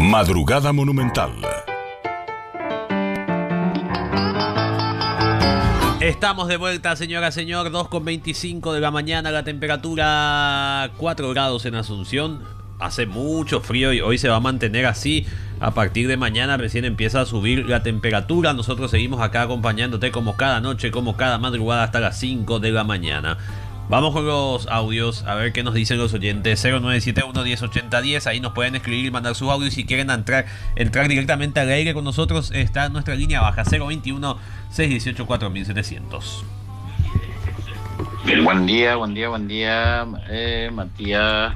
Madrugada Monumental. Estamos de vuelta, señora, señor. 2:25 de la mañana, la temperatura 4 grados en Asunción. Hace mucho frío y hoy se va a mantener así. A partir de mañana recién empieza a subir la temperatura. Nosotros seguimos acá acompañándote como cada noche, como cada madrugada hasta las 5 de la mañana. Vamos con los audios, a ver qué nos dicen los oyentes. 0971-1080-10, ahí nos pueden escribir y mandar sus audios. Si quieren entrar directamente al aire con nosotros, está en nuestra línea baja, 021-618-4700. Buen día, Matías.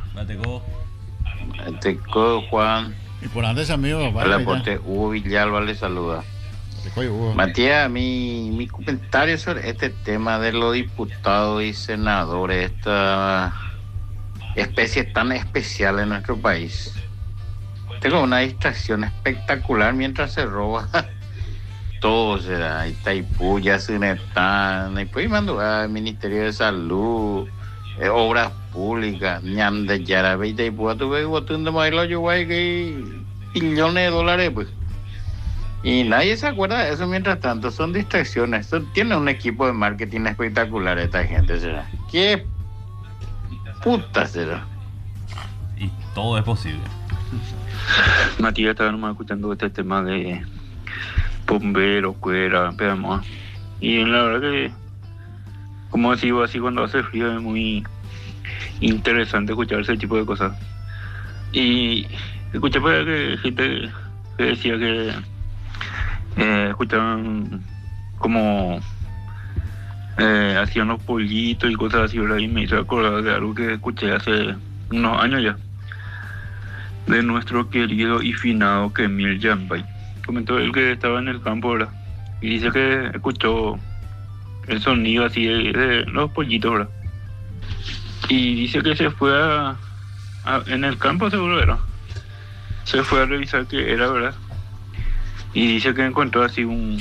Teco, Juan. Y por antes, amigo. Hola, porte Hugo Villalba le saluda. Matías, mi comentario sobre este tema de los diputados y senadores, esta especie tan especial en nuestro país. Tengo una distracción espectacular mientras se roba todo, será Itaipú, Yacinetán, después mando al Ministerio de Salud, Obras Públicas, ñam de Yarabe, Itaipú, a tu vez, botón de Mailo, yo voy que billones de dólares, pues. Y nadie se acuerda de eso mientras tanto, son distracciones. Tiene un equipo de marketing espectacular esta gente, será. ¿Qué puta será? Y todo es posible. Matías, estaba nomás escuchando este tema de bomberos, cuera, pedamos. Y la verdad que, como decía así, cuando hace frío es muy interesante escuchar ese tipo de cosas. Y escuché por que gente que decía que escuchaban como hacían los pollitos y cosas así, ¿verdad? Y me hizo acordar de algo que escuché hace unos años ya, de nuestro querido y finado Kemil Yambay. Comentó él que estaba en el campo, ¿verdad? Y dice que escuchó el sonido así de los pollitos, ¿verdad? Y dice que se fue en el campo, seguro era, se fue a revisar qué era, ¿verdad? Y dice que encontró así un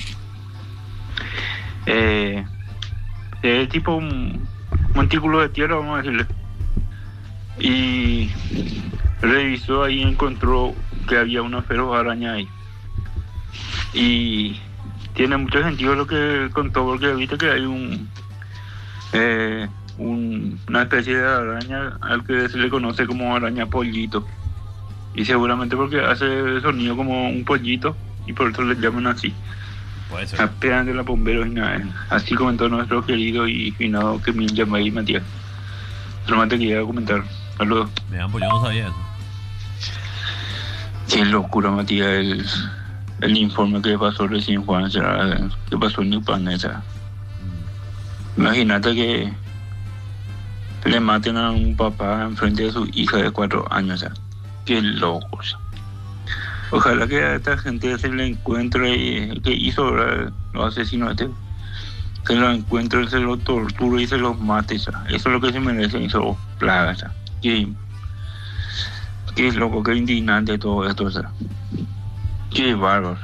tipo un montículo de tierra, vamos a decirle. Y revisó ahí y encontró que había una feroz araña ahí. Y tiene mucho sentido lo que contó, porque viste que hay una especie de araña al que se le conoce como araña pollito. Y seguramente porque hace sonido como un pollito y por eso le llaman así. Puede ser. Apenas de la bomberos y nada. Así comentó nuestro querido y finado Kemil Yambay, Matías. Solamente quería comentar. Saludos. Vean, pues yo no sabía eso. Qué locura, Matías, el informe que pasó recién, Juan, que pasó en Nipan, esa. Imagínate que le maten a un papá enfrente de su hija de 4 años, o sea. Qué loco, o sea. Ojalá que a esta gente se le encuentre, que hizo, ¿verdad?, los asesinos, se lo encuentre, se lo torture y se los mate, o sea. Eso es lo que se merecen, esos plagas, o sea. Qué loco, qué indignante todo esto, o sea. Qué bárbaro.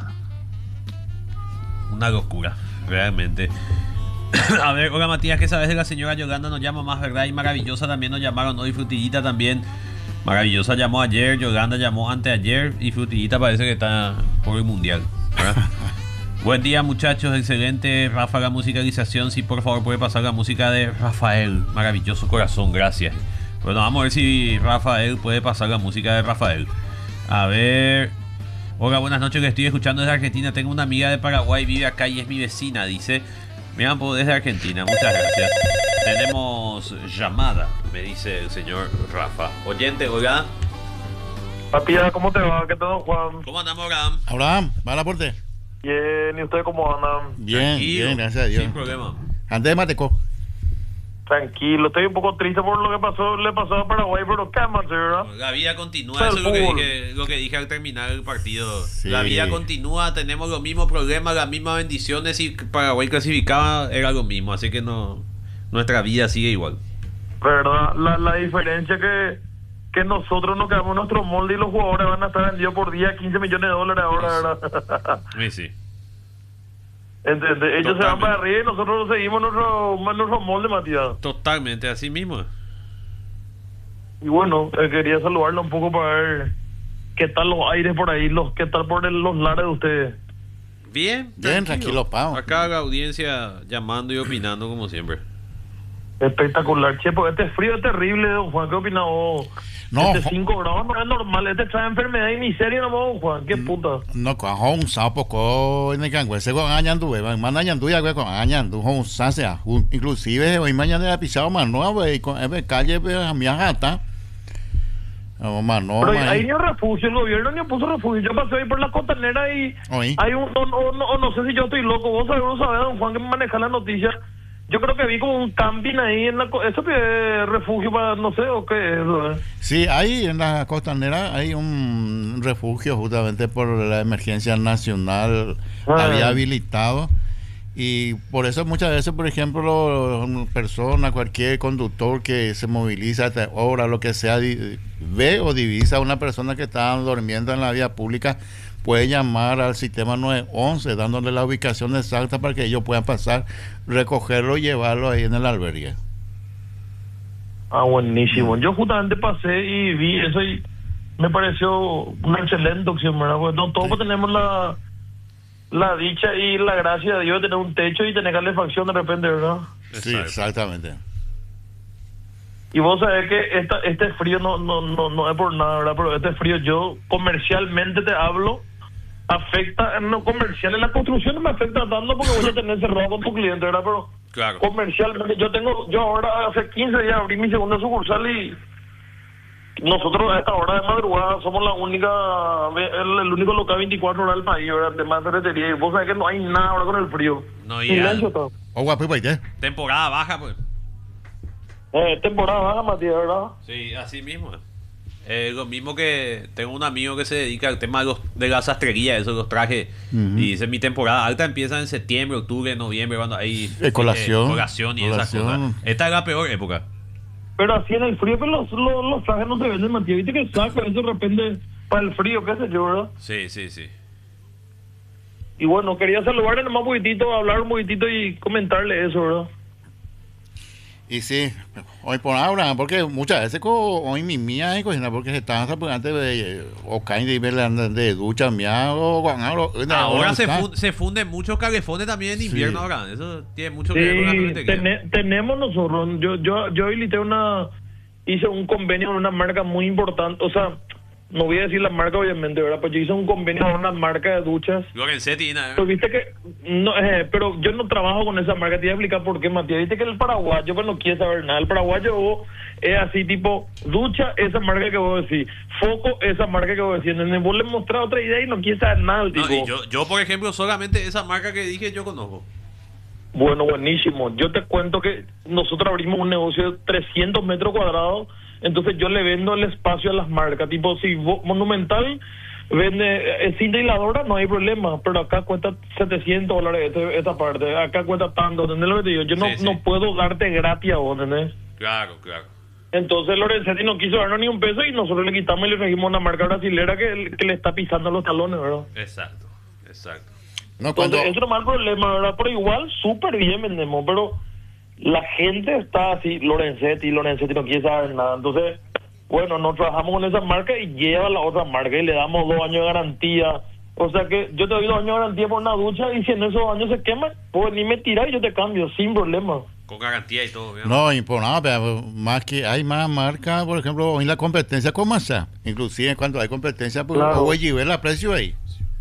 Una locura, realmente. A ver, hola Matías, ¿qué sabes de la señora Yolanda? Nos llama más, ¿verdad? Y Maravillosa también nos llamaron hoy, Frutillita también. Maravillosa llamó ayer, Yolanda llamó anteayer y Frutillita parece que está por el mundial, ¿verdad? Buen día, muchachos, excelente. Rafa, la musicalización, si por favor puede pasar la música de Rafael. Maravilloso corazón, gracias. Bueno, vamos a ver si Rafael puede pasar la música de Rafael. A ver. Hola, buenas noches, que estoy escuchando desde Argentina. Tengo una amiga de Paraguay, vive acá y es mi vecina, dice. Me llamo desde Argentina, muchas gracias. Tenemos llamada, me dice el señor Rafa. Oyente, hola. Matías, ¿cómo te va? ¿Qué tal, Juan? ¿Cómo andamos, Abraham? Abraham, ¿va al aporte? Bien, ¿y ustedes cómo andan? Bien, Tranquilo, bien, gracias a Dios. sin problema. Antes de Mateco. Tranquilo, estoy un poco triste por lo que le pasó a Paraguay, pero cálmate, ¿verdad? La vida continúa, eso es lo que dije al terminar el partido. Sí. La vida continúa, tenemos los mismos problemas, las mismas bendiciones. Si Paraguay clasificaba, era lo mismo, así que no, nuestra vida sigue igual. ¿Verdad? La diferencia que nosotros nos quedamos en nuestro molde y los jugadores van a estar vendidos por día 15 millones de dólares ahora, ¿verdad? Sí, sí. ¿Entendés? Ellos se van para arriba y nosotros seguimos nuestro molde, Matías. Totalmente, así mismo. Y bueno, quería saludarlo un poco para ver ¿Qué tal los aires por ahí? ¿Qué tal por los lares de ustedes? Bien, tranquilo, Pau. Acá la audiencia llamando y opinando como siempre. Espectacular. Che, pues este frío es terrible, don Juan. ¿Qué opinas vos? No, 5 grados no es normal. Este trae enfermedad y miseria, no, don Juan. ¿Qué puta? no, con un sapo con el cangue, se con añandu, manda añandu ya con añandu, con sanse, inclusive hoy mañana ha pisado más nuevo y con calle a mi agata. Pero ahí ni refugio, el gobierno ni puso refugio. Yo pasé ahí por la costanera y hay un, no sé si yo estoy loco, vos sabés, don Juan, que me maneja la noticia. Yo creo que vi como un camping ahí en eso que es refugio para, no sé, o qué es eso, Sí, ahí en la costanera hay un refugio justamente por la emergencia nacional, había habilitado. Y por eso muchas veces, por ejemplo, persona, cualquier conductor que se moviliza a esta hora, lo que sea, ve o divisa a una persona que está durmiendo en la vía pública, puede llamar al sistema 911 dándole la ubicación exacta para que ellos puedan pasar, recogerlo y llevarlo ahí en el albergue. Ah, buenísimo. Yo justamente pasé y vi eso y me pareció una excelente opción, ¿verdad? Pues no todos tenemos la dicha y la gracia de Dios de tener un techo y tener calefacción de repente, ¿verdad? Sí, exactamente. Y vos sabés que este frío no es por nada, ¿verdad? Pero este frío, yo comercialmente te hablo, afecta, en lo comercial, en la construcción no me afecta tanto porque voy a tener cerrado con tu cliente, ¿verdad? Pero claro, comercialmente, yo ahora hace 15 días abrí mi segunda sucursal y nosotros a esta hora de madrugada somos la única, el único local 24 horas del país, ¿verdad? De más ferretería. Y vos sabés que no hay nada ahora con el frío. No, silencio todo. Temporada baja, pues. Temporada baja, Matías, ¿verdad? Sí, así mismo. Lo mismo que tengo un amigo que se dedica al tema de la sastrería, esos los trajes. Y dice, mi temporada alta empieza en septiembre, octubre, noviembre, cuando hay colación y esas cosas. Esta es la peor época. Pero así en el frío, pero los trajes no se venden, Matías. Viste que saco eso de repente para el frío, qué sé yo, ¿verdad? Sí, sí, sí. Y bueno, quería saludarle nomás un poquitito, hablar un poquitito y comentarle eso, ¿verdad? Y sí, hoy por ahora, porque muchas veces hoy mi mía es cocina porque se están antes de o caen de ducha mía o ahora se funden muchos calefones también en invierno ahora. Eso tiene mucho que ver con la ferretería. Tenemos nosotros, yo habilité hice un convenio con una marca muy importante, o sea, no voy a decir la marca obviamente, ¿verdad? Pues yo hice un convenio con una marca de duchas. Lorenzetti, ¿no? Pues viste que, no, pero yo no trabajo con esa marca, te voy a explicar por qué, Matías. Viste que el paraguayo pues no quiere saber nada, el paraguayo es así tipo, ducha, esa marca que vos decís, foco, esa marca que vos decís, ¿entendés? Vos le mostrás otra idea y no quiere saber nada el tipo. No, y yo por ejemplo, solamente esa marca que dije yo conozco. Bueno, buenísimo. Yo te cuento que nosotros abrimos un negocio de 300 metros cuadrados. Entonces yo le vendo el espacio a las marcas. Tipo, si Monumental vende cinta hiladora, no hay problema. Pero acá cuesta $700 esta parte. Acá cuesta tanto. ¿Entendés lo que te digo? Yo no puedo darte gratis a vos, ¿entendés? Claro, claro. Entonces Lorenzetti no quiso darnos ni un peso y nosotros le quitamos y le trajimos una marca brasilera que le está pisando los talones, ¿verdad? Exacto, exacto. No, entonces, eso no es mal problema, ¿verdad? Pero igual, súper bien vendemos, pero la gente está así, Lorenzetti no quiere saber nada. Entonces, bueno, nos trabajamos con esa marca y lleva la otra marca y le damos 2 años de garantía. O sea que yo te doy 2 años de garantía por una ducha y si en esos años se quema, pues ni me tiras y yo te cambio, sin problema. Con garantía y todo, ¿verdad? No, y por nada, pero más que hay más marcas, por ejemplo, en la competencia con Masa. Inclusive cuando hay competencia, pues voy a llevar la precio ahí.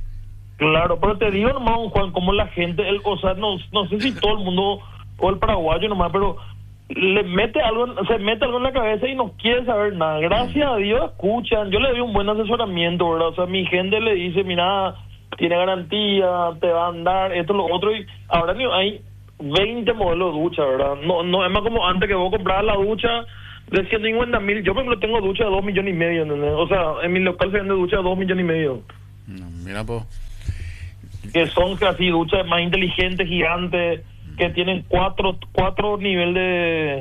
Claro, pero te digo nomás, Juan, como la gente, o sea, no sé si todo el mundo o el paraguayo nomás, pero se mete algo en la cabeza y no quiere saber nada. Gracias a Dios escuchan, yo le doy un buen asesoramiento, ¿verdad? O sea, mi gente le dice, mira, tiene garantía, te va a andar, esto, lo otro, y ahora hay 20 modelos de ducha, ¿verdad? No es más como antes que vos comprabas la ducha de 150,000, yo por ejemplo tengo ducha de 2,5 millones, ¿entendés? O sea, en mi local se vende ducha de 2,5 millones. No, mira, pues. Que son casi duchas más inteligentes, gigantes, que tienen cuatro niveles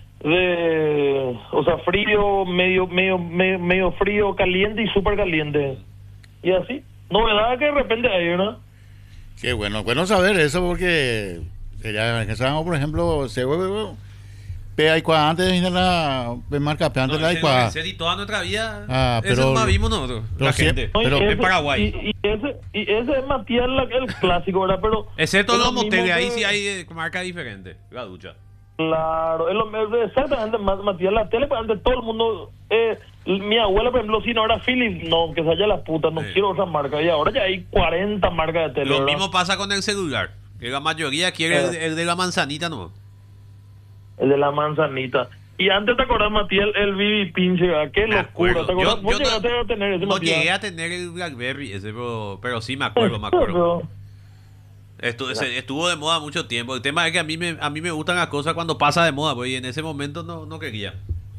de o sea, frío, medio frío, caliente y súper caliente. Y así, novedad que de repente hay, ¿verdad? Qué bueno saber eso porque ya empezamos, por ejemplo, Pe Aicua antes de la marca Pe antes de la Aicua. Y toda nuestra vida. Pero eso más vimos nosotros. La gente. Pero en Paraguay. Y ese es Matías el clásico, ¿verdad? Pero excepto los moteles, ahí sí hay marca diferente. La ducha. Claro, exactamente, Matías, la tele, pues antes todo el mundo, mi abuela, por ejemplo, si no era Philips, no, que se haya la puta, no quiero otra marca, y ahora ya hay 40 marcas de tele. Lo ¿verdad? mismo pasa con el celular, que la mayoría quiere el de la manzanita, ¿no? El de la manzanita. Y antes te acordás, Matías, el BB pinche, qué locura, ¿te acordás? ¿Vos llegaste a tener ese, no Matías? llegué a tener el BlackBerry ese, pero sí me acuerdo. Estuvo de moda mucho tiempo. El tema es que a mí me gustan las cosas cuando pasa de moda, pues, y en ese momento no quería.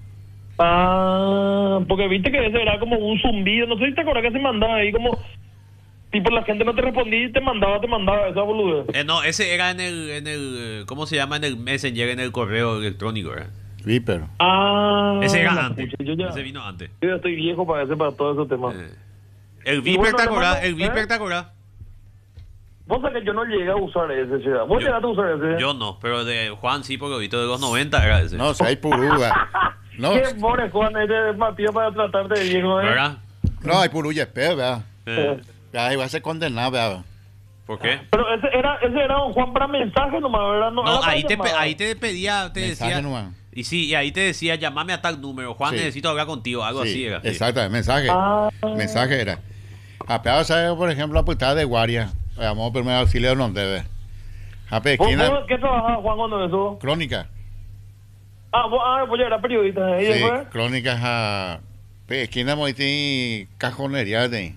Porque viste que ese era como un zumbido, no sé si te acuerdas que se mandaba ahí como tipo la gente no te respondía y te mandaba esa boludez. No, ese era en el ¿cómo se llama? En el Messenger, en el correo electrónico, ¿verdad? Viper. Ese era antes. Ese vino antes. Yo ya estoy viejo para todos esos temas. El Viper, ¿te acordás? El Viper, ¿te acordás? Vos sabés que yo no llegué a usar ese, ciudad. ¿Vos llegaste a usar ese? Yo no, pero de Juan sí, porque ahorita de los 90 era ese. No, si hay puruga. No. Qué pobre Juan, ese Matías para tratarte de viejo, ¿verdad? No, hay puruga, espera, ¿verdad? Ya iba a ser condenado, ¿verdad? ¿Por qué? Pero ese era un Juan para mensaje nomás, ¿verdad? No, ahí te pedía, te mensaje decía. Nomás. Y ahí te decía, llamame a tal número, Juan, necesito hablar contigo, algo así era. Exactamente, mensaje. Mensaje era. Apeado, ¿sabes? Por ejemplo, apuntada de guardia. Llamamos primer auxilio donde debe. ¿Vos qué trabajaba, Juan, cuando eso? Crónica. Vos ya era periodista. Sí, crónicas a esquina moitín cajonería de.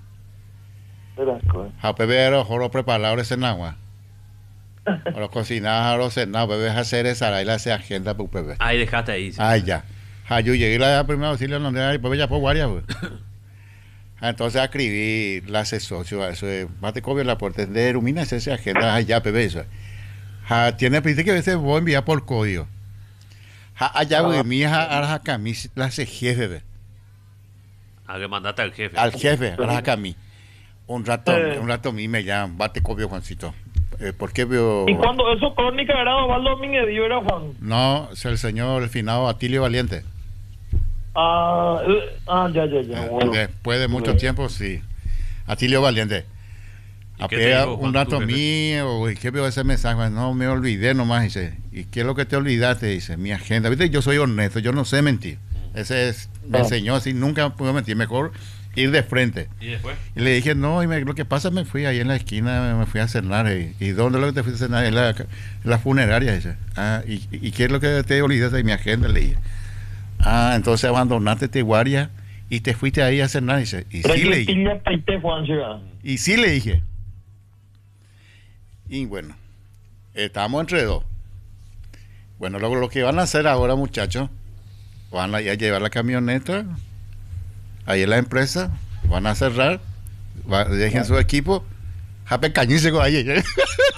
A bebé joro preparadores en agua. A los cocinados, a los cenados, bebés a hacer esa, ahí la hace agenda para bebé. Ahí dejaste ahí. Sí. Ay, ya. Yo llegué a la primera auxilio donde era y bebé ya fue guardia, pues. Entonces escribí la asesorio, eso es, mate copia en la puerta de Erumina, esa agenda, allá, bebé, eso. Tiene que a veces voy a enviar por código. Allá, güey, mi hija, a Camí, la hace jefe, bebé. Que mandaste al jefe. Al jefe, a Camí. Un rato a mí me llaman, bate copio, Juancito. ¿Por qué veo? ¿Y cuando eso crónica era Osvaldo Domínguez, era Juan? No, es el señor, el finado Atilio Valiente. Ya. Bueno. Después de mucho tiempo, sí. Atilio Valiente. Apea un rato mío, ¿qué veo ese mensaje? No, me olvidé nomás, dice. ¿Y qué es lo que te olvidaste? Dice, mi agenda. Viste, yo soy honesto, yo no sé mentir. Me enseñó así, nunca pude mentir. Mejor ir de frente. ¿Y después? Y le dije, no, lo que pasa, me fui ahí en la esquina, me fui a cenar. ¿Y dónde es lo que te fuiste a cenar? En la funeraria, dice. ¿Y qué es lo que te olvidaste de mi agenda? Le dije. Entonces abandonaste Teguaria y te fuiste ahí a cenar, dice. Y sí le dije. Y sí le dije. Y bueno, estamos entre dos. Bueno, lo que van a hacer ahora, muchachos, van a llevar la camioneta ahí en la empresa, van a cerrar, dejen su equipo, jape cañice con ahí. Muy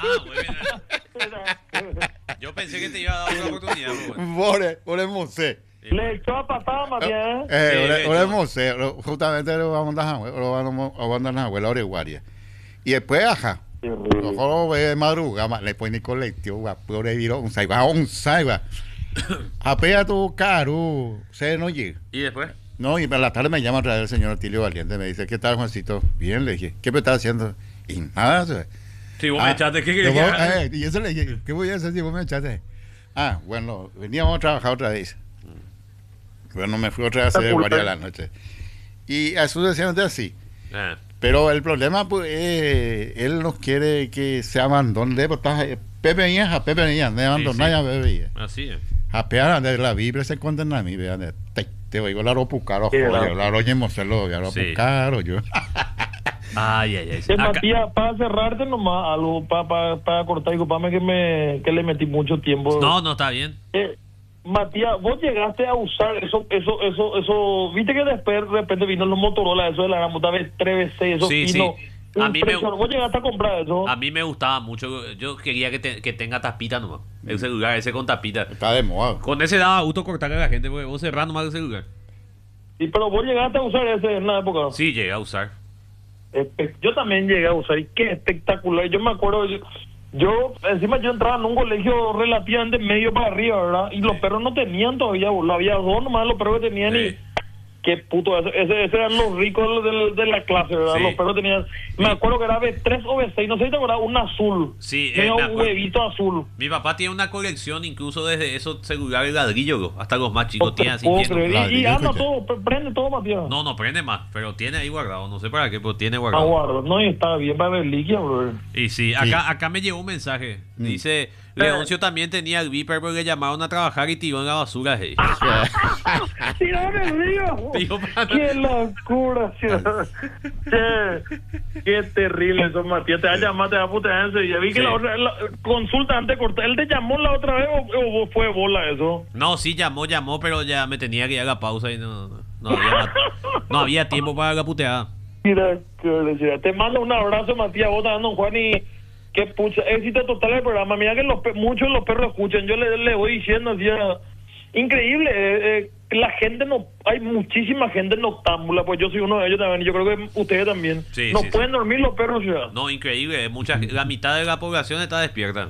bien. Yo pensé que te iba a dar una oportunidad. Por el museo. Le echó a patada, Matías. Ahora el museo, justamente lo vamos a dar a la Oreguaria. Y después, lo ve madrugada, le pone colectivo, pobre viro, un saiba. Apea tu caro, se no llega. ¿Y después? No, y a la tarde me llama otra vez el señor Atilio Valiente, me dice, ¿qué tal, Juancito? Bien, le dije, ¿qué me estás haciendo? Y nada, ¿sabes? Sí, vos me echaste, ¿qué querías? Y eso le dije, ¿qué voy a hacer si vos me echaste? Bueno, veníamos a trabajar otra vez. Bueno, me fui otra vez a hacer guardia de la noche. Y sucesivamente así. Pero el problema, pues, él no quiere que se abandone. Pepe Niña, de abandonar a Pepe. Así es. A pear de la Biblia se condena a mí, vean, te oigo la ropa caro, la roña moselo, la ropa caro, yo. Ay. Matías, para cerrarte nomás, algo, para cortar, disculpame que le metí mucho tiempo. No, está bien. Matías, vos llegaste a usar eso, viste que después de repente vino los Motorola, eso de la gran puta 3BC, eso vino. A mí vos llegaste a comprar eso. A mí me gustaba mucho. Yo quería que tenga tapita nomás. El celular ese con tapita. Está de moda. Con ese daba gusto cortarle a la gente porque vos cerrás nomás el celular. Sí, pero vos llegaste a usar ese en la época. Sí, llegué a usar. Yo también llegué a usar y qué espectacular. Yo me acuerdo, Encima yo entraba en un colegio relativamente medio para arriba, ¿verdad? Y los perros no tenían todavía, boludo. Había dos nomás los perros que tenían y... Qué puto, ese eran los ricos de la clase, ¿verdad? Sí. Los perros tenían... Me acuerdo que era B3 o B6, no sé si te acuerdas, un azul. Sí, tenía me un acuerdo. huevito azul. Mi papá tiene una colección incluso desde esos celulares ladrillos, hasta los más chicos No te tienen así. puedo Tienen- creer. Y ladrillo, anda escucha. todo, prende todo, Matías. No prende más, pero tiene ahí guardado. No sé para qué, pero tiene Ah, guardado. guarda, no, y está bien para reliquia, bro. Y sí, acá me llegó un mensaje. Dice, Leoncio también tenía el Viper porque le llamaron a trabajar y tiró en la basura. Hey. ¡Tiraron el río! Digo, para- ¡Qué locura! ¡Qué terrible eso, Matías! Te va a llamar, te va a putear enseguida. Vi que Sí. la consulta antes corta. ¿Él te llamó la otra vez o fue bola eso? No, sí, llamó, pero ya me tenía que ir a la pausa y no había tiempo para la puteada. Mira, te mando un abrazo, Matías. Vos también, don Juan, y qué pucha. Éxito total el programa. Mira que muchos de los perros escuchan. Yo le voy diciendo así, increíble. La gente no... Hay muchísima gente noctámbula. Pues yo soy uno de ellos también. Y yo creo que ustedes también. Sí, no sí, pueden dormir los perros, ya. No, increíble. La mitad de la población está despierta.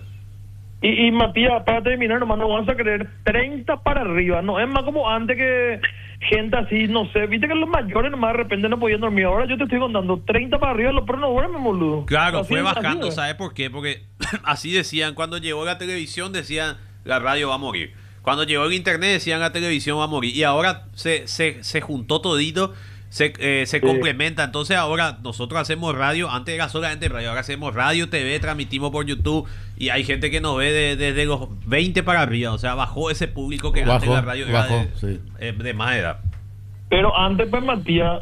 Y Matías, para terminar, nomás no vas a creer 30 para arriba. No es más como antes que gente así, no sé. Viste que los mayores nomás de repente no podían dormir. Ahora yo te estoy contando 30 para arriba, los perros no duermen, boludo. Claro, Así fue es, bajando, así es. ¿sabes por qué? Porque así decían, cuando llegó la televisión decían, la radio va a morir. Cuando llegó el internet decían, la televisión va a morir. Y ahora se juntó todito, se complementa. Entonces ahora nosotros hacemos radio, antes era solamente radio, ahora hacemos radio, TV, transmitimos por YouTube. Y hay gente que nos ve desde los 20 para arriba. O sea, bajó ese público que antes la radio era de más edad. Pero antes, pues, Matías,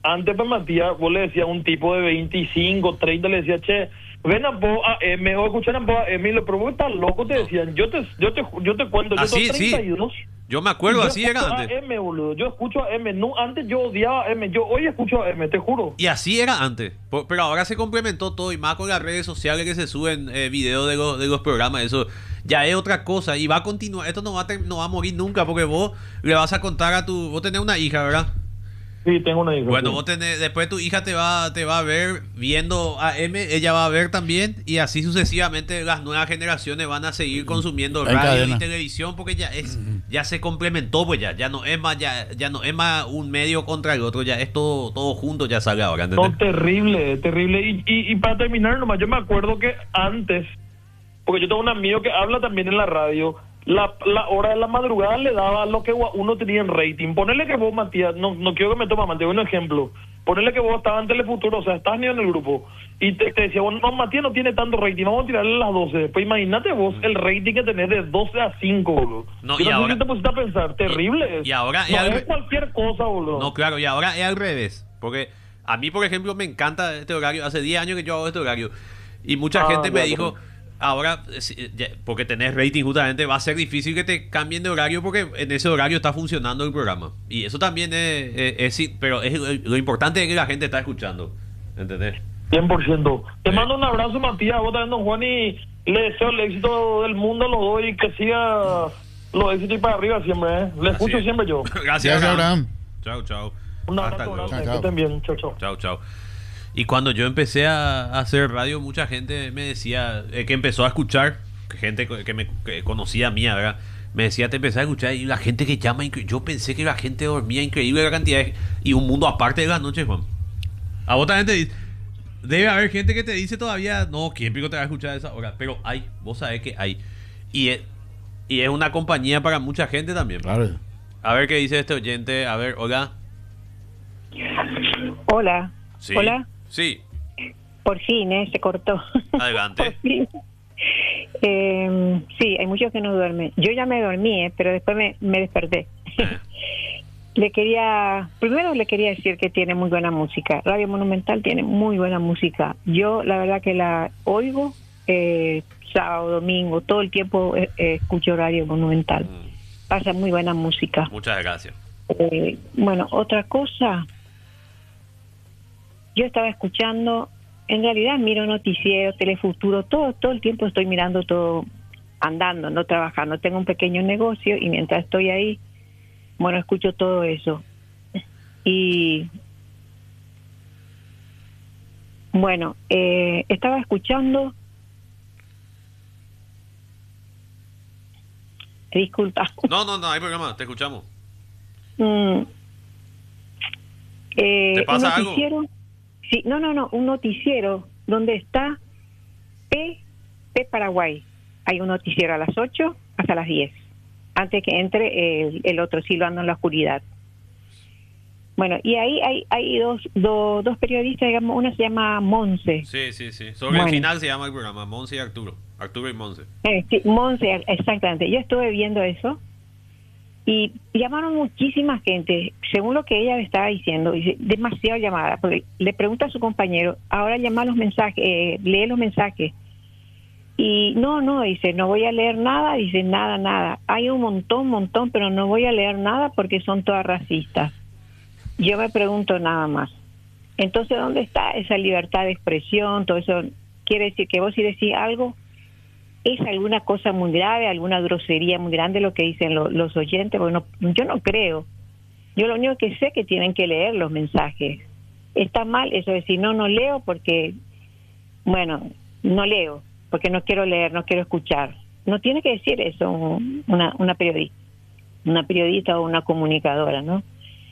vos le decías a un tipo de 25, 30, le decías, che, ven a vos a M, o escuchar a vos a M, y le pero vos estás loco, te decían, yo te cuento, yo Así, tengo 32. Yo me acuerdo, Yo así era escucho antes. a M, boludo. Yo escucho a M. No, antes yo odiaba a M. Yo hoy escucho a M, te juro. Y así era antes. Pero ahora se complementó todo y más con las redes sociales que se suben videos de los programas. Eso ya es otra cosa y va a continuar. Esto no va a morir nunca porque vos le vas a contar a vos tenés una hija, ¿verdad? Sí, tengo una hija. Bueno, sí. después tu hija te va a ver viendo a M, ella va a ver también y así sucesivamente las nuevas generaciones van a seguir consumiendo En radio cadena. y televisión porque ya se complementó, pues ya no es más no es más un medio contra el otro, ya es todo junto, ya sale ahora, ¿entendés? No, terrible, terrible. Y para terminar nomás, yo me acuerdo que antes, porque yo tengo un amigo que habla también en la radio, la hora de la madrugada le daba lo que uno tenía en rating. Ponele que vos, Matías, no quiero que me tomes mal, te doy un ejemplo. Ponele que vos estabas en Telefuturo, o sea, estás ni en el grupo, y te decía, bueno, no, Matías no tiene tanto rating, vamos a tirarle a las 12. Pues imagínate vos el rating que tenés de 12 a 5, boludo. No, Yo y no sé ahora- si te pusiste a pensar, terrible es. y ahora no es es cualquier cosa, boludo. No, claro, y ahora es al revés. Porque a mí, por ejemplo, me encanta este horario. Hace 10 años que yo hago este horario. Y mucha gente me ya, dijo, ahora, porque tenés rating justamente, va a ser difícil que te cambien de horario porque en ese horario está funcionando el programa. Y eso también pero lo importante es que la gente está escuchando. ¿Entendés? 100%. Te Sí. mando un abrazo, Matías, vos también, don Juan, y le deseo el éxito del mundo a los dos y que siga los éxitos y para arriba siempre, ¿eh? Le Así escucho es. siempre yo. Gracias, Gracias, Abraham. Chao. Un Hasta abrazo luego. grande, Chao, que estén bien. Chao, chao. Chao. Y cuando yo empecé a hacer radio, mucha gente me decía, que empezó a escuchar, gente que conocía a mí, ¿verdad? Me decía, te empecé a escuchar y la gente que llama, yo pensé que la gente dormía increíble la cantidad y un mundo aparte de las noches, Juan. A vos también te dice, debe haber gente que te dice todavía, no, ¿quién pico te va a escuchar a esa hora? Pero vos sabés que hay. Y es una compañía para mucha gente también. Claro. A ver qué dice este oyente, a ver, hola. Hola. Sí. Hola. Sí, Por fin, se cortó. adelante. Por fin. Sí, hay muchos que no duermen. Yo ya me dormí, pero después me desperté. Primero le quería decir que tiene muy buena música. Radio Monumental tiene muy buena música. Yo la verdad que la oigo sábado, domingo, todo el tiempo escucho Radio Monumental. Pasa muy buena música. Muchas gracias. Bueno, otra cosa, yo estaba escuchando, en realidad miro noticiero, Telefuturo, todo el tiempo estoy mirando todo, andando, no trabajando. Tengo un pequeño negocio y mientras estoy ahí, bueno, escucho todo eso. Y bueno, estaba escuchando Disculpa. No, hay problema, te escuchamos. ¿Te pasa algo? Sí, no, un noticiero donde está P Paraguay. Hay un noticiero a las 8 hasta las 10, antes que entre el otro, silbando en la oscuridad. Bueno, y ahí hay dos periodistas, digamos, una se llama Monse. Sí. Sobre el final se llama el programa, Monse y Arturo y Monse. Sí, Monse, exactamente. Yo estuve viendo eso y llamaron muchísima gente, según lo que ella me estaba diciendo, dice, demasiado llamada, porque le pregunta a su compañero, ahora llama los mensajes, lee los mensajes. Y no, dice, no voy a leer nada, dice, nada. Hay un montón, pero no voy a leer nada porque son todas racistas. Yo me pregunto nada más. Entonces, ¿dónde está esa libertad de expresión? Todo eso quiere decir que vos si decís algo, es alguna cosa muy grave, alguna grosería muy grande lo que dicen los oyentes. Bueno, yo no creo. Yo lo único que sé es que tienen que leer los mensajes. Está mal eso de decir, no leo porque, bueno, no leo, porque no quiero leer, no quiero escuchar. No tiene que decir eso una periodista o una comunicadora, ¿no?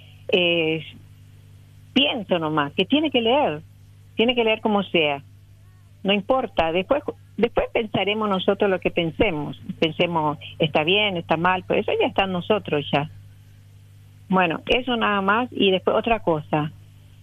Pienso nomás que tiene que leer como sea, no importa, después pensaremos nosotros lo que pensemos, está bien, está mal, pero eso ya está en nosotros ya. Bueno, eso nada más. Y después otra cosa,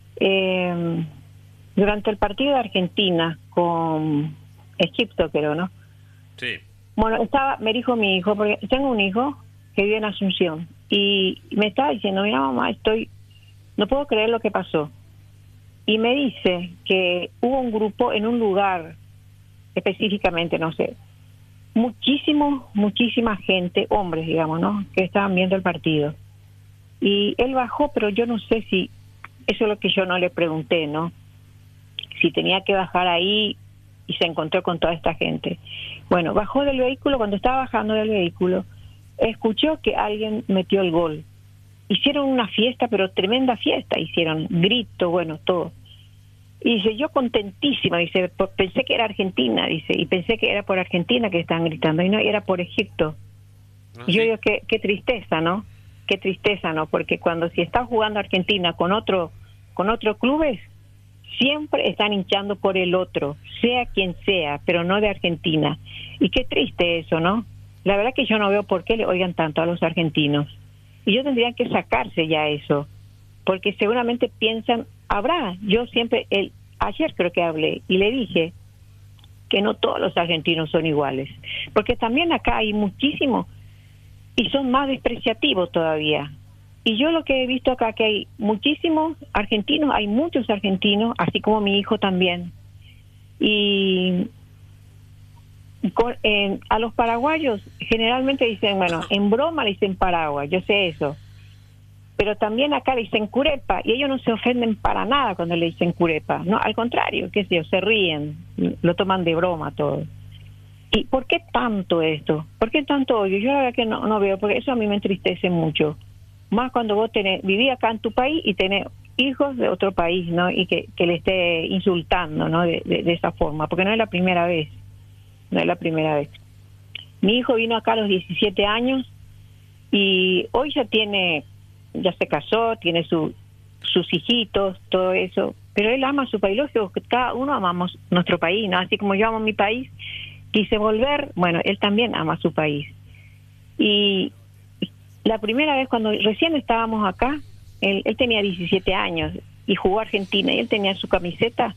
durante el partido de Argentina con Egipto, creo, ¿no? Sí. Bueno, me dijo mi hijo, porque tengo un hijo que vive en Asunción, y me estaba diciendo, mira mamá, no puedo creer lo que pasó. Y me dice que hubo un grupo en un lugar, específicamente, no sé, muchísima gente, hombres, digamos, ¿no?, que estaban viendo el partido. Y él bajó, pero yo no sé si, eso es lo que yo no le pregunté, ¿no?, si tenía que bajar ahí y se encontró con toda esta gente. Bueno, bajó del vehículo, cuando estaba bajando del vehículo, escuchó que alguien metió el gol. Hicieron una fiesta, pero tremenda fiesta, hicieron grito, bueno, todo. Y dice, yo contentísima, dice, pensé que era Argentina, dice, y pensé que era por Argentina que estaban gritando, y no, era por Egipto. Y yo digo, qué tristeza, ¿no? Qué tristeza, ¿no? Porque cuando si está jugando Argentina con otros clubes, siempre están hinchando por el otro, sea quien sea, pero no de Argentina. Y qué triste eso, ¿no? La verdad que yo no veo por qué le oigan tanto a los argentinos. Y ellos tendrían que sacarse ya eso, porque seguramente piensan, yo siempre, ayer creo que hablé y le dije que no todos los argentinos son iguales, porque también acá hay muchísimos y son más despreciativos todavía. Y yo lo que he visto acá, que hay muchísimos argentinos, hay muchos argentinos, así como mi hijo también. Y a los paraguayos generalmente dicen, bueno, en broma le dicen Paraguay, yo sé eso, pero también acá le dicen curepa, y ellos no se ofenden para nada cuando le dicen curepa, no, al contrario, qué sé yo, se ríen, lo toman de broma todo. ¿Y por qué tanto esto? ¿Por qué tanto odio? Yo la verdad que no veo, porque eso a mí me entristece mucho, más cuando vos vivís acá en tu país y tenés hijos de otro país, ¿no? Y que le esté insultando, ¿no? De esa forma, porque no es la primera vez. No es la primera vez. Mi hijo vino acá a los 17 años y hoy ya se casó, tiene sus hijitos, todo eso, pero él ama su país. Lógico que cada uno amamos nuestro país, ¿no? Así como yo amo mi país, quise volver, bueno, él también ama su país. Y la primera vez cuando recién estábamos acá, él tenía 17 años y jugó a Argentina, y él tenía su camiseta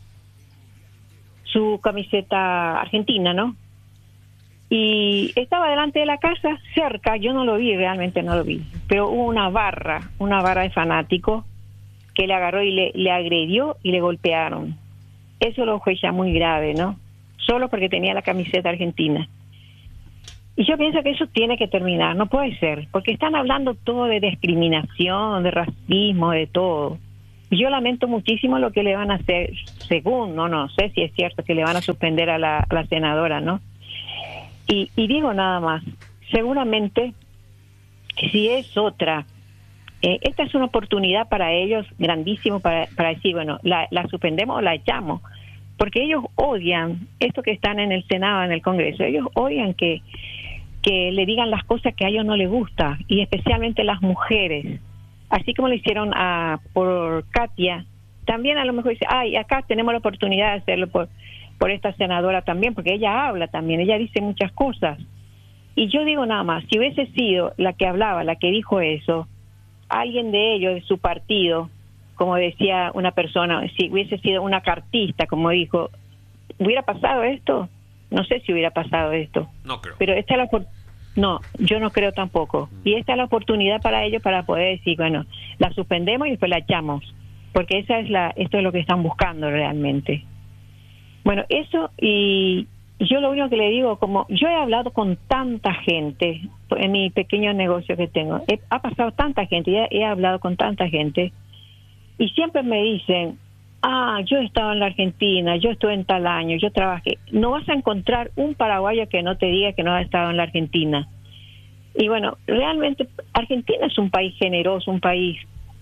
argentina, ¿no? Y estaba delante de la casa, cerca, yo no lo vi, realmente no lo vi, pero hubo una barra de fanáticos que le agarró y le agredió y le golpearon. Eso lo fue ya muy grave, ¿no? Solo porque tenía la camiseta argentina. Y yo pienso que eso tiene que terminar, no puede ser, porque están hablando todo de discriminación, de racismo, de todo. Yo lamento muchísimo lo que le van a hacer, según, no sé si es cierto que le van a suspender a la senadora, ¿no? Y digo nada más, seguramente si es otra, esta es una oportunidad para ellos grandísimo para decir, bueno, la suspendemos o la echamos, porque ellos odian esto que están en el Senado, en el Congreso, ellos odian que que le digan las cosas que a ellos no les gusta, y especialmente las mujeres. Así como lo hicieron por Katia, también a lo mejor dice, ay, acá tenemos la oportunidad de hacerlo por esta senadora también, porque ella habla también, ella dice muchas cosas. Y yo digo nada más, si hubiese sido la que hablaba, la que dijo eso, alguien de ellos, de su partido, como decía una persona, si hubiese sido una cartista, como dijo, ¿hubiera pasado esto? No sé si hubiera pasado esto. No creo. Pero esta es no, yo no creo tampoco. Y esta es la oportunidad para ellos para poder decir, bueno, la suspendemos y después la echamos. Porque esto es lo que están buscando realmente. Bueno, eso, y yo lo único que le digo, como yo he hablado con tanta gente en mi pequeño negocio que tengo, ha pasado tanta gente, he hablado con tanta gente, y siempre me dicen, yo estaba en la Argentina, yo estuve en tal año, yo trabajé. No vas a encontrar un paraguayo que no te diga que no ha estado en la Argentina. Y bueno, realmente Argentina es un país generoso, un país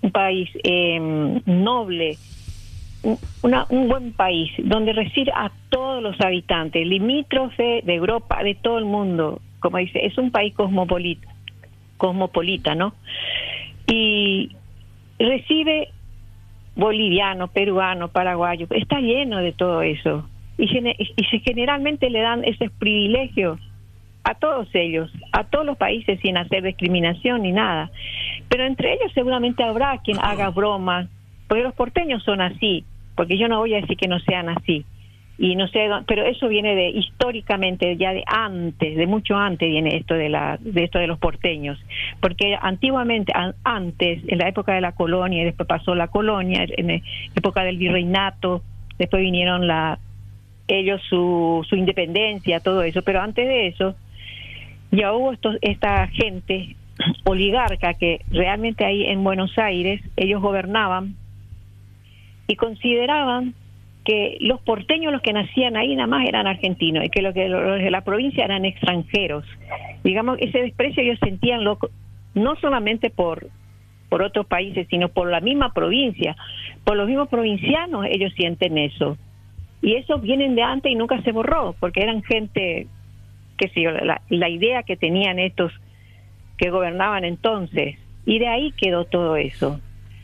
noble, un buen país donde recibe a todos los habitantes, limítrofe de Europa, de todo el mundo. Como dice, es un país cosmopolita, ¿no? Y recibe boliviano, peruano, paraguayo, está lleno de todo eso. Y generalmente le dan esos privilegios a todos ellos, a todos los países, sin hacer discriminación ni nada. Pero entre ellos seguramente habrá quien haga bromas, porque los porteños son así, porque yo no voy a decir que no sean así. Y no sé, pero eso viene históricamente, ya de antes, de mucho antes viene esto de los porteños, porque antiguamente, antes, en la época de la colonia, y después pasó la colonia, en la época del virreinato, después vinieron ellos su independencia, todo eso, pero antes de eso ya hubo esta gente oligarca que realmente ahí en Buenos Aires ellos gobernaban y consideraban que los porteños, los que nacían ahí, nada más eran argentinos, y que los de la provincia eran extranjeros. Digamos, ese desprecio ellos sentían no solamente por otros países, sino por la misma provincia. Por los mismos provincianos ellos sienten eso. Y eso vienen de antes y nunca se borró, porque eran gente, la idea que tenían estos que gobernaban entonces. Y de ahí quedó todo eso.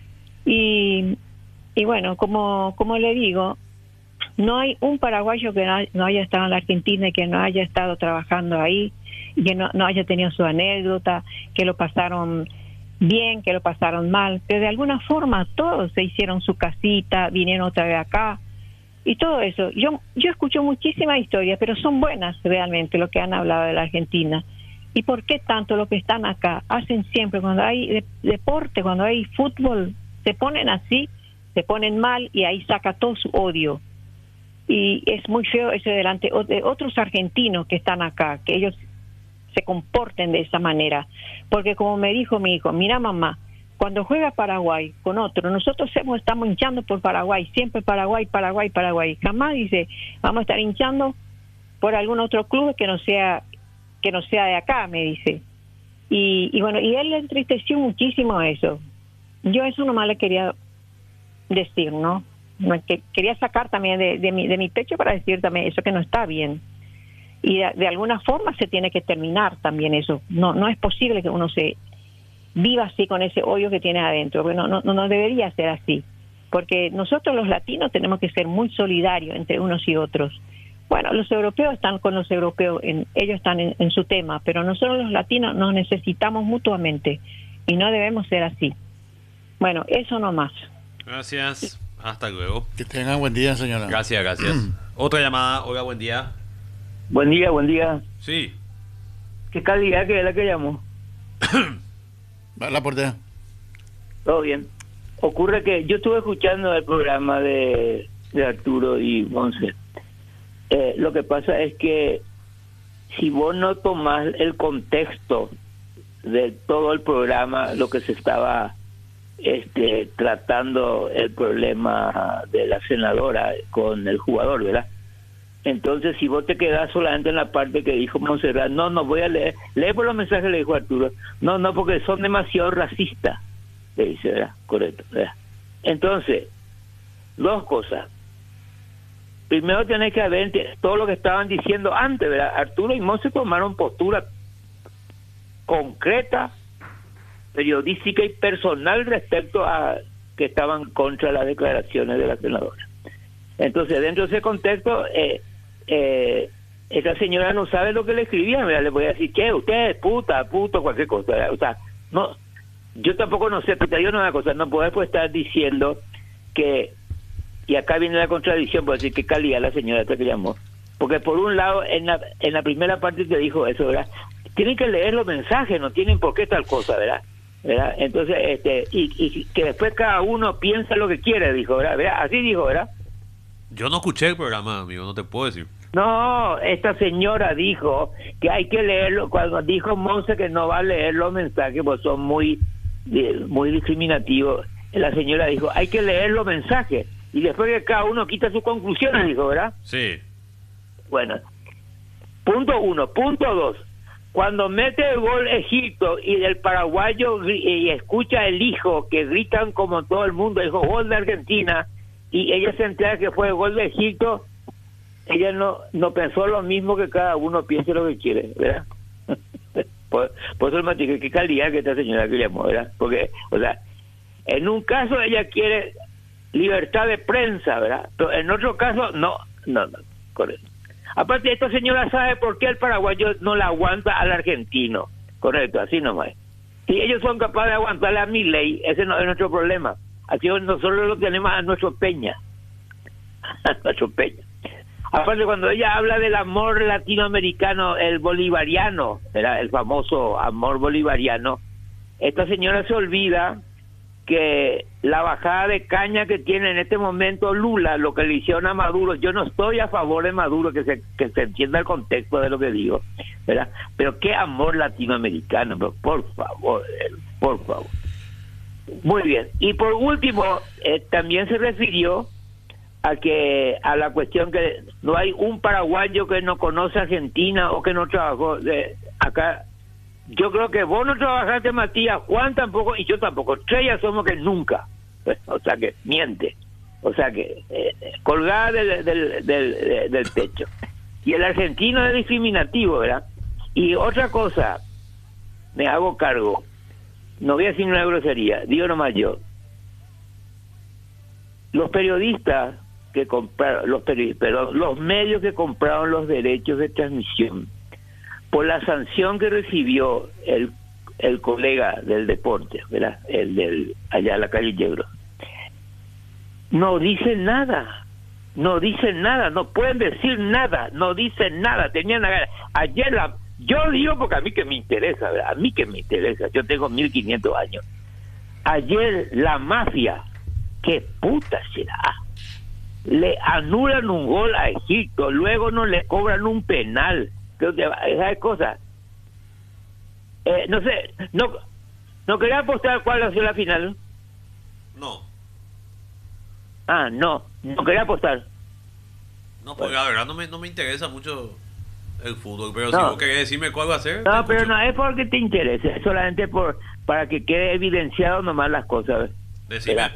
Y bueno, como le digo, no hay un paraguayo que no haya estado en la Argentina y que no haya estado trabajando ahí, y que no haya tenido su anécdota, que lo pasaron bien, que lo pasaron mal, pero de alguna forma todos se hicieron su casita, vinieron otra vez acá, y todo eso. Yo escucho muchísimas historias, pero son buenas realmente lo que han hablado de la Argentina. ¿Y por qué tanto los que están acá hacen siempre, cuando hay deporte, cuando hay fútbol, se ponen así, se ponen mal, y ahí saca todo su odio? Y es muy feo eso delante de otros argentinos que están acá, que ellos se comporten de esa manera. Porque como me dijo mi hijo, mira mamá, cuando juega Paraguay con otro, nosotros estamos hinchando por Paraguay, siempre Paraguay, Paraguay, Paraguay. Jamás dice, vamos a estar hinchando por algún otro club que no sea de acá, me dice. Y bueno, y él le entristeció muchísimo eso. Yo eso nomás le quería decir, ¿no? Que quería sacar también de mi pecho para decir también eso, que no está bien. Y de alguna forma se tiene que terminar también eso. No es posible que uno se viva así con ese odio que tiene adentro, porque no debería ser así, porque nosotros los latinos tenemos que ser muy solidarios entre unos y otros. Bueno, los europeos están con los europeos, ellos están en su tema, pero nosotros los latinos nos necesitamos mutuamente y no debemos ser así. Bueno, eso nomás. Gracias, hasta luego. Que tengan buen día, señora. Gracias. Otra llamada. Hola, buen día. Buen día. Sí. ¿Qué calidad que es la que llamó? La portera. Todo bien. Ocurre que yo estuve escuchando el programa de Arturo y Monse. Lo que pasa es que si vos no tomás el contexto de todo el programa, lo que se estaba tratando el problema de la senadora con el jugador, ¿verdad? Entonces, si vos te quedás solamente en la parte que dijo Montserrat, no voy a leer, lee por los mensajes, le dijo Arturo, no, porque son demasiado racistas, le dice, ¿verdad? Correcto, ¿verdad? Entonces, dos cosas. Primero tenés que ver todo lo que estaban diciendo antes, ¿verdad? Arturo y Monse tomaron postura concreta, periodística y personal respecto a que estaban contra las declaraciones de la senadora. Entonces, dentro de ese contexto, esta señora no sabe lo que le escribían, ¿verdad? Le voy a decir, ¿qué? Usted es puto, cualquier cosa, ¿verdad? O sea, no, yo tampoco no sé, pero te digo una cosa, no puedes pues estar diciendo que, y acá viene la contradicción, por decir qué calidad la señora esta que llamó, porque por un lado, en la primera parte te dijo eso, ¿verdad? Tienen que leer los mensajes, no tienen por qué tal cosa, ¿verdad? Entonces, y que después cada uno piensa lo que quiere, dijo, ¿verdad? Así dijo, ¿verdad? Yo no escuché el programa, amigo, no te puedo decir. No, esta señora dijo que hay que leerlo, cuando dijo Monse que no va a leer los mensajes, pues son muy discriminativos. La señora dijo, hay que leer los mensajes, y después que cada uno quita sus conclusiones, dijo, ¿verdad? Sí. Bueno, punto 1. Punto 2. Cuando mete el gol Egipto y del paraguayo y escucha el hijo que gritan como todo el mundo, dijo gol de Argentina, y ella se entera que fue el gol de Egipto, ella no pensó lo mismo que cada uno piense lo que quiere, ¿verdad? por eso me dije, qué calidad que esta señora que llamó, ¿verdad? Porque, o sea, en un caso ella quiere libertad de prensa, ¿verdad? Pero en otro caso, no, correcto. Aparte, esta señora sabe por qué el paraguayo no la aguanta al argentino. Correcto, así nomás. Si ellos son capaces de aguantarle a Milei, ese no es nuestro problema. Así nosotros lo tenemos a nuestro Peña. A nuestro Peña. Aparte, cuando ella habla del amor latinoamericano, el bolivariano, ¿verdad? El famoso amor bolivariano, esta señora se olvida que la bajada de caña que tiene en este momento Lula, lo que le hicieron a Maduro, yo no estoy a favor de Maduro, que se entienda el contexto de lo que digo, ¿verdad? Pero qué amor latinoamericano, pero por favor. Muy bien. Y por último, también se refirió a la cuestión que no hay un paraguayo que no conoce Argentina o que no trabajó acá. Yo creo que vos no trabajaste, Matías, Juan tampoco, y yo tampoco. Tres ya somos que nunca. O sea que miente. O sea que colgada del techo. Y el argentino es discriminativo, ¿verdad? Y otra cosa, me hago cargo. No voy a decir una grosería, digo nomás yo. Los periodistas que compraron, los medios que compraron los derechos de transmisión, por la sanción que recibió el colega del deporte, ¿verdad? Allá en la calle Yegro, no dicen nada, no pueden decir nada, no dicen nada. Tenían ayer yo digo porque a mí que me interesa, ¿verdad? A mí que me interesa, yo tengo 1500 años. Ayer la mafia, qué puta será, le anulan un gol a Egipto, luego no le cobran un penal. Esas cosas. No sé, no quería apostar cuál va a ser la final. No. No quería apostar. No, porque la verdad no me interesa mucho el fútbol, pero si vos querés decirme cuál va a ser. No, pero no es porque te interese, es solamente para que quede evidenciado nomás las cosas. Decime.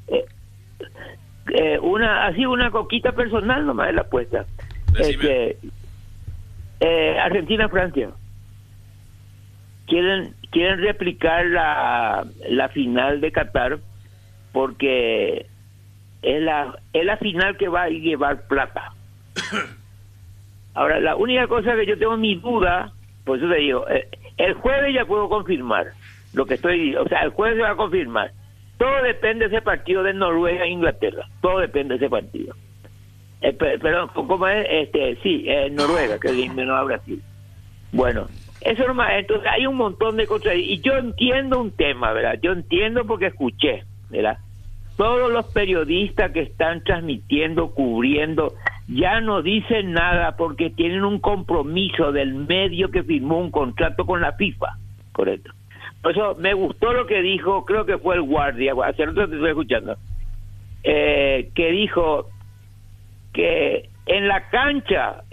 Una coquita personal nomás es la apuesta. Decime. Argentina-Francia. Quieren replicar la final de Qatar porque es la final que va a llevar plata. Ahora, la única cosa que yo tengo mi duda, por eso te digo, el jueves ya puedo confirmar lo que el jueves se va a confirmar. Todo depende de ese partido de Noruega e Inglaterra. Todo depende de ese partido. Perdón, ¿cómo es? Noruega, que eliminó a Brasil. Bueno, eso nomás. Entonces hay un montón de cosas. Y yo entiendo un tema, ¿verdad? Yo entiendo porque escuché, ¿verdad? Todos los periodistas que están transmitiendo, cubriendo, ya no dicen nada porque tienen un compromiso del medio que firmó un contrato con la FIFA. Correcto. Por eso me gustó lo que dijo, creo que fue el guardia, hace rato te estoy escuchando, que dijo que en la cancha